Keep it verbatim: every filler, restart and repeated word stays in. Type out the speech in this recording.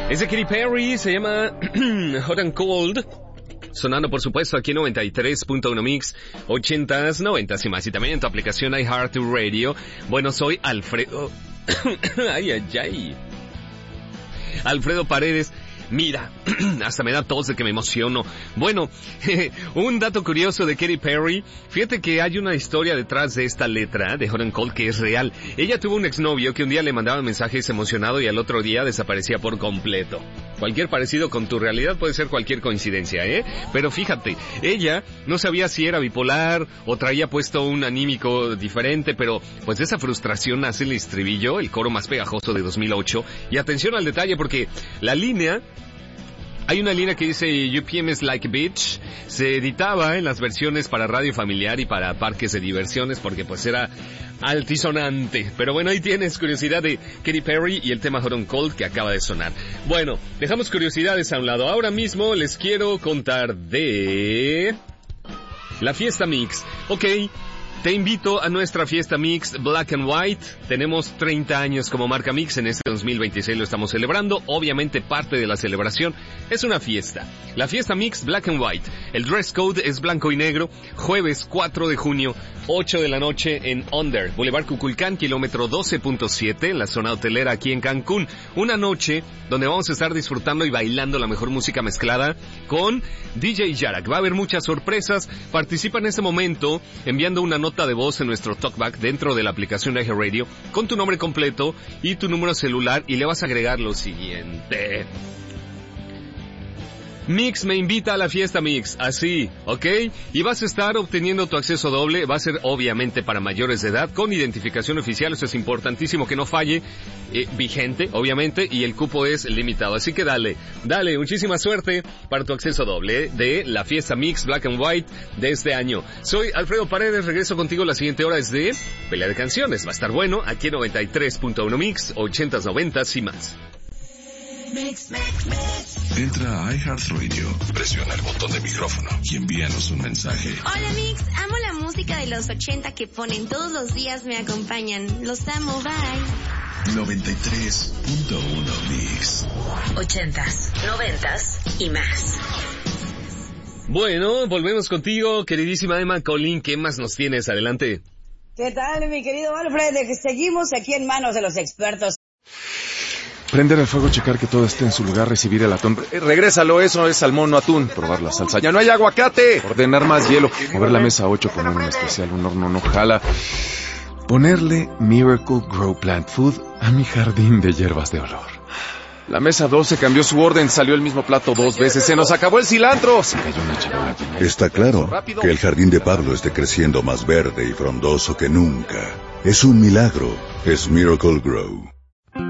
Es de Katy Perry, se llama Hot and Cold. Sonando, por supuesto, aquí en noventa y tres punto uno Mix, ochentas, noventas y más. Y también en tu aplicación iHeartRadio. Bueno, soy Alfredo... ay, ay, ay. Alfredo Paredes. Mira, hasta me da tos de que me emociono. Bueno, un dato curioso de Katy Perry. Fíjate que hay una historia detrás de esta letra de Hot and Cold que es real. Ella tuvo un exnovio que un día le mandaba mensajes emocionado y al otro día desaparecía por completo. Cualquier parecido con tu realidad puede ser cualquier coincidencia, ¿eh? Pero fíjate, ella no sabía si era bipolar o traía puesto un anímico diferente, pero pues de esa frustración nace el estribillo, el coro más pegajoso de dos mil ocho. Y atención al detalle porque la línea... Hay una línea que dice U P M is like a bitch. Se editaba en las versiones para radio familiar y para parques de diversiones porque pues era altisonante. Pero bueno, ahí tienes curiosidad de Katy Perry y el tema Hot and Cold que acaba de sonar. Bueno, dejamos curiosidades a un lado. Ahora mismo les quiero contar de... la Fiesta Mix. Ok, te invito a nuestra Fiesta Mix Black and White. Tenemos treinta años como marca Mix, en este dos mil veintiséis lo estamos celebrando. Obviamente parte de la celebración es una fiesta. La Fiesta Mix Black and White. El dress code es blanco y negro. Jueves cuatro de junio, ocho de la noche en Under, Boulevard Cuculcán, kilómetro doce punto siete, en la zona hotelera aquí en Cancún. Una noche donde vamos a estar disfrutando y bailando la mejor música mezclada con D J Yarak. Va a haber muchas sorpresas. Participa en este momento enviando una nota de voz en nuestro talkback dentro de la aplicación de iHeartRadio con tu nombre completo y tu número celular y le vas a agregar lo siguiente: Mix me invita a la Fiesta Mix, así, ¿ok? Y vas a estar obteniendo tu acceso doble, va a ser obviamente para mayores de edad, con identificación oficial, eso es importantísimo que no falle, eh, vigente, obviamente, y el cupo es limitado. Así que dale, dale, muchísima suerte para tu acceso doble eh, de la Fiesta Mix Black and White de este año. Soy Alfredo Paredes, regreso contigo la siguiente hora es de Pelea de Canciones. Va a estar bueno, aquí en noventa y tres punto uno Mix, ochentas, noventas y más. Mix, mix, mix. Entra a iHeartRadio, presiona el botón de micrófono y envíanos un mensaje. Hola Mix, amo la música de los ochenta que ponen todos los días, me acompañan. Los amo, bye. noventa y tres punto uno Mix. Ochentas, noventas y más. Bueno, volvemos contigo, queridísima Emma Colín. ¿Qué más nos tienes? Adelante. ¿Qué tal, mi querido Alfred? Seguimos aquí en manos de los expertos. Prender el fuego, checar que todo esté en su lugar, recibir el atún. Eh, regrésalo, eso es salmón, no atún. Probar la salsa. ¡Ya no hay aguacate! Ordenar más hielo. Mover la mesa ocho, poner un especial, un horno no jala. Ponerle Miracle Grow Plant Food a mi jardín de hierbas de olor. La mesa doce cambió su orden, salió el mismo plato dos veces. ¡Se nos acabó el cilantro! Se cayó una charola. Está claro que el jardín de Pablo esté creciendo más verde y frondoso que nunca. Es un milagro. Es Miracle Grow.